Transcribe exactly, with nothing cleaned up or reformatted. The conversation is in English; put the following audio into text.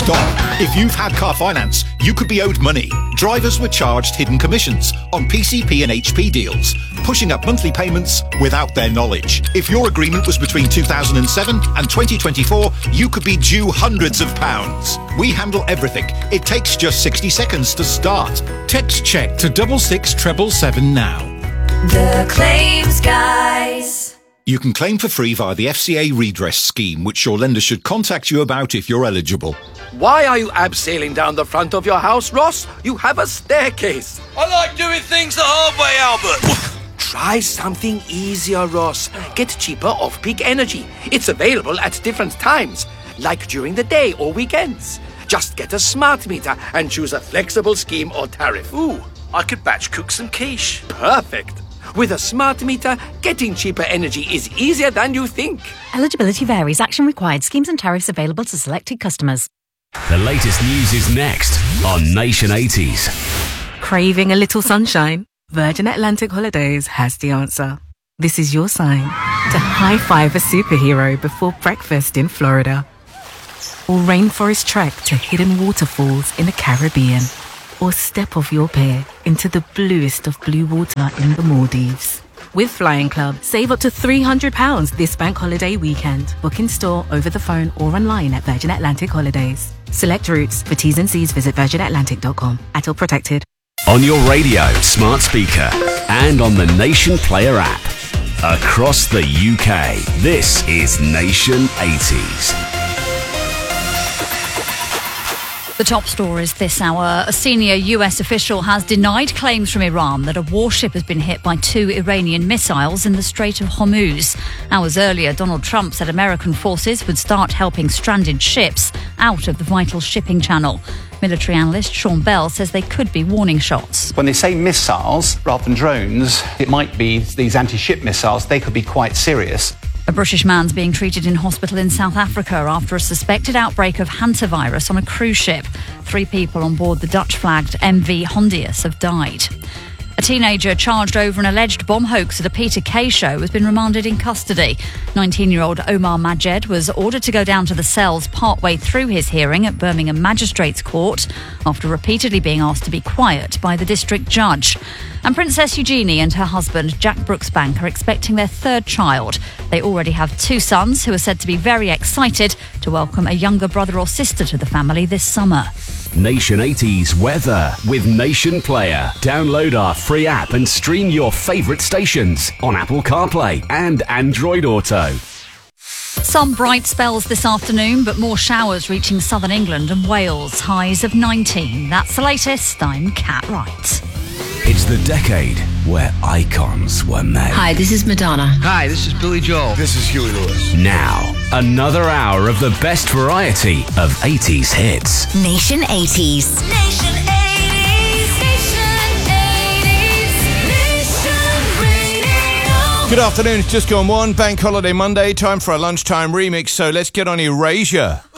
Stop. If you've had car finance, you could be owed money. Drivers were charged hidden commissions on P C P and H P deals, pushing up monthly payments without their knowledge. If your agreement was between two thousand seven and twenty twenty-four, you could be due hundreds of pounds. We handle everything. It takes just sixty seconds to start. Text check to double six treble seven now. The Claims Guys. You can claim for free via the F C A redress scheme, which your lender should contact you about if you're eligible. Why are you abseiling down the front of your house, Ross? You have a staircase. I like doing things the hard way, Albert. Try something easier, Ross. Get cheaper off-peak energy. It's available at different times, like during the day or weekends. Just get a smart meter and choose a flexible scheme or tariff. Ooh, I could batch cook some quiche. Perfect. With a smart meter, getting cheaper energy is easier than you think. Eligibility varies. Action required. Schemes and tariffs available to selected customers. The latest news is next on Nation eighties. Craving a little sunshine? Virgin Atlantic Holidays has the answer. This is your sign to high-five a superhero before breakfast in Florida. Or rainforest trek to hidden waterfalls in the Caribbean. Or step off your pier into the bluest of blue water in the Maldives. With Flying Club, save up to three hundred pounds this bank holiday weekend. Book in store, over the phone or online at Virgin Atlantic Holidays. Select routes. For T's and C's, visit virgin atlantic dot com. A T L protected. On your radio, smart speaker, and on the Nation Player app. Across the U K, this is Nation eighties. The top stories this hour. A senior U S official has denied claims from Iran that a warship has been hit by two Iranian missiles in the Strait of Hormuz. Hours earlier, Donald Trump said American forces would start helping stranded ships out of the vital shipping channel. Military analyst Sean Bell says they could be warning shots. When they say missiles rather than drones, it might be these anti-ship missiles. They could be quite serious. A British man's being treated in hospital in South Africa after a suspected outbreak of hantavirus on a cruise ship. Three people on board the Dutch-flagged M V Hondius have died. A teenager charged over an alleged bomb hoax at a Peter Kay show has been remanded in custody. nineteen-year-old Omar Majed was ordered to go down to the cells partway through his hearing at Birmingham Magistrates Court after repeatedly being asked to be quiet by the district judge. And Princess Eugenie and her husband, Jack Brooksbank, are expecting their third child. They already have two sons who are said to be very excited to welcome a younger brother or sister to the family this summer. Nation eighties weather with Nation Player. Download our free app and stream your favourite stations on Apple CarPlay and Android Auto. Some bright spells this afternoon, but more showers reaching southern England and Wales. Highs of nineteen. That's the latest. I'm Kat Wright. It's the decade where icons were made. Hi, this is Madonna. Hi, this is Billy Joel. This is Huey Lewis. Now, another hour of the best variety of eighties hits. Nation eighties. Nation eighties. Nation eighties. Nation Radio. Good afternoon. It's just gone one. Bank holiday Monday. Time for a lunchtime remix. So let's get on Erasure.